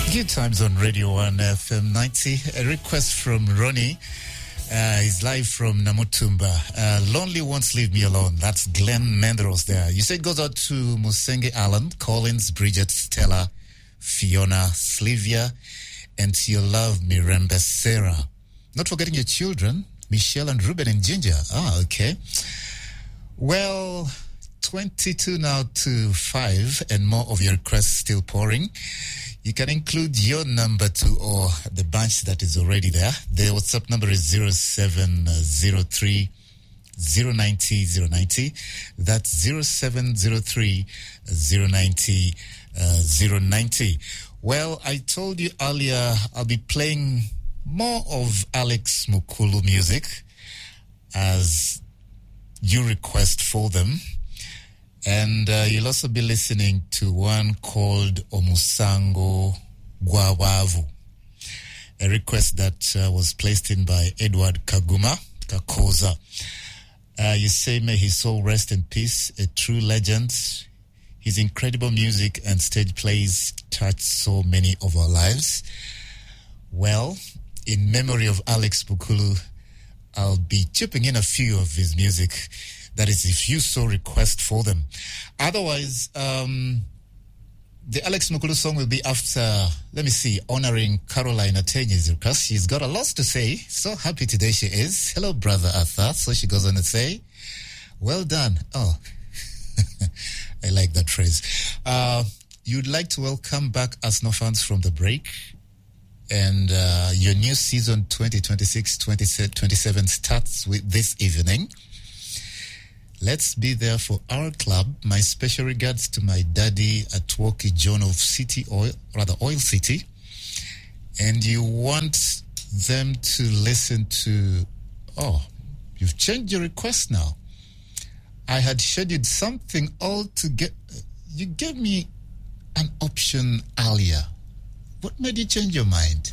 Good times on Radio 1 FM 90. A request from Ronnie. He's live from Namutumba. Lonely Won't Leave Me Alone. That's Glenn Mendros there. You say it goes out to Musenge Allen, Collins, Bridget, Stella, Fiona, Slivia, and to your love, Mirembe Sarah. Not forgetting your children, Michelle and Ruben and Ginger. Ah, okay. Well, 22 now to 5 and more of your requests still pouring. You can include your number too or the bunch that is already there. The WhatsApp number is 0703 090 090. That's 0703 090 090. Well, I told you earlier I'll be playing more of Alex Mukulu music as you request for them. And you'll also be listening to one called Omusango Gwawavu, a request that was placed in by Edward Kaguma Kakoza. You say, may his soul rest in peace, a true legend. His incredible music and stage plays touched so many of our lives. Well, in memory of Alex Mukulu, I'll be chipping in a few of his music. That is, if you so request for them. Otherwise, the Alex Mukulu song will be after, let me see, honoring Caroline Atenye's request. She's got a lot to say. So happy today she is. Hello, Brother Arthur. So she goes on to say, well done. Oh, I like that phrase. You'd like to welcome back Arsenal fans from the break. And your new season 2026-2027 starts with this evening. Let's be there for our club. My special regards to my daddy at Woki John of Oil City. And you want them to listen to... Oh, you've changed your request now. I had scheduled something altogether. You gave me an option earlier. What made you change your mind?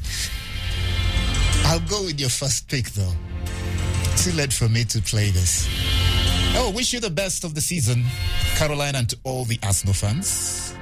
I'll go with your first pick, though. Too late for me to play this. Oh, wish you the best of the season, Caroline, and to all the Arsenal fans.